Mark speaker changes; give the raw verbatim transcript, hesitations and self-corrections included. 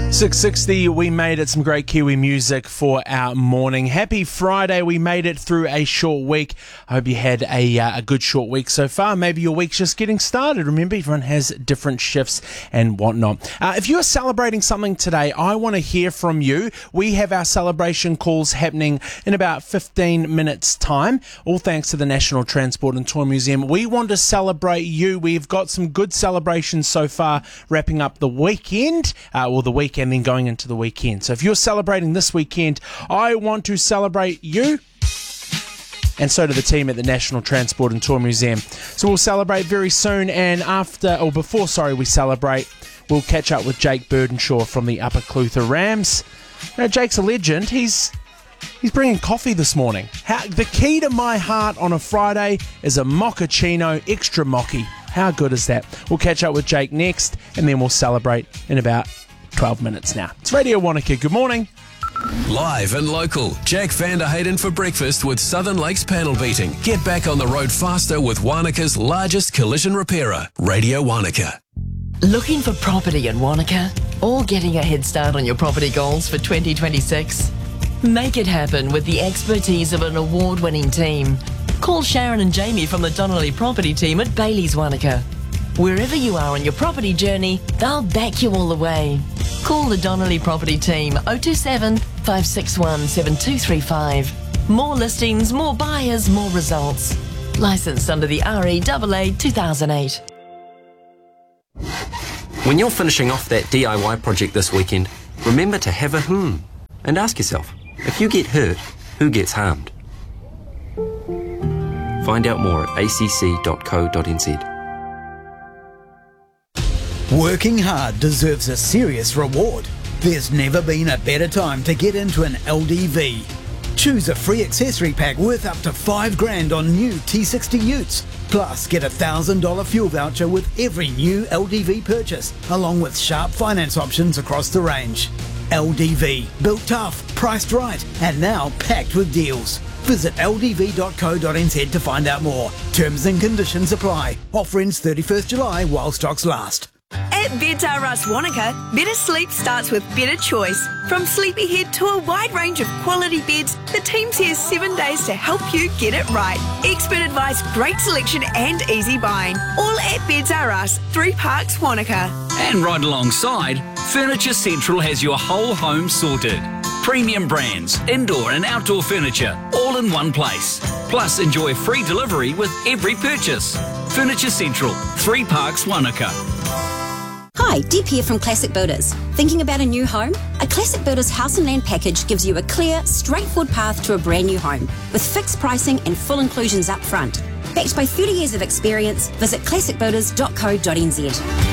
Speaker 1: six sixty, we made it. Some great Kiwi music for our morning. Happy Friday. We made it through a short week. I hope you had a, uh, a good short week so far. Maybe your week's just getting started. Remember, everyone has different shifts and whatnot. Uh, if you are celebrating something today, I want to hear from you. We have our celebration calls happening in about fifteen minutes time, all thanks to the National Transport and Toy Museum. We want to celebrate you. We've got some good celebrations so far, wrapping up the weekend, uh, or the weekend and then going into the weekend. So if you're celebrating this weekend, I want to celebrate you, and so do the team at the National Transport and Tour Museum. So we'll celebrate very soon, and after, or before, sorry, we celebrate, we'll catch up with Jake Burdenshaw from the Upper Clutha Rams. Now, Jake's a legend. He's he's bringing coffee this morning. How, the key to my heart on a Friday is a mochaccino extra mochi. How good is that? We'll catch up with Jake next, and then we'll celebrate in about twelve minutes now. It's Radio Wanaka. Good morning.
Speaker 2: Live and local, Jack van der Hayden for breakfast with Southern Lakes Panel Beating. Get back on the road faster with Wanaka's largest collision repairer, Radio Wanaka.
Speaker 3: Looking for property in Wanaka? Or getting a head start on your property goals for twenty twenty-six? Make it happen with the expertise of an award-winning team. Call Sharon and Jamie from the Donnelly Property Team at Bailey's Wanaka. Wherever you are on your property journey, they'll back you all the way. Call the Donnelly Property Team oh two seven, five six one, seven two three five. More listings, more buyers, more results. Licensed under the R E A A two thousand eight.
Speaker 4: When you're finishing off that D I Y project this weekend, remember to have a hmm and ask yourself, if you get hurt, who gets harmed? Find out more at a c c dot co dot n z.
Speaker 5: Working hard deserves a serious reward. There's never been a better time to get into an L D V. Choose a free accessory pack worth up to five grand on new T sixty utes. Plus, get a one thousand dollars fuel voucher with every new L D V purchase, along with sharp finance options across the range. L D V, built tough, priced right, and now packed with deals. Visit l d v dot co dot n z to find out more. Terms and conditions apply. Offer ends thirty-first July while stocks last.
Speaker 6: At Beds R Us Wanaka, better sleep starts with better choice. From Sleepyhead to a wide range of quality beds, the team's here seven days to help you get it right. Expert advice, great selection and easy buying. All at Beds R Us, Three Parks, Wanaka.
Speaker 7: And right alongside, Furniture Central has your whole home sorted. Premium brands, indoor and outdoor furniture, all in one place. Plus, enjoy free delivery with every purchase. Furniture Central, Three Parks, Wanaka.
Speaker 8: Hi, Deb here from Classic Builders. Thinking about a new home? A Classic Builders house and land package gives you a clear, straightforward path to a brand new home with fixed pricing and full inclusions up front. Backed by thirty years of experience, visit classic builders dot co dot n z.